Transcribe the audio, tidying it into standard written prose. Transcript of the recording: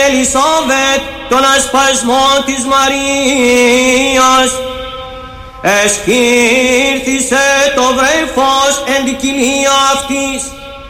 Ελισάβετ τον ασπασμό της Μαρίας. Εσκύρθησε το βρέφος εν την κοιλία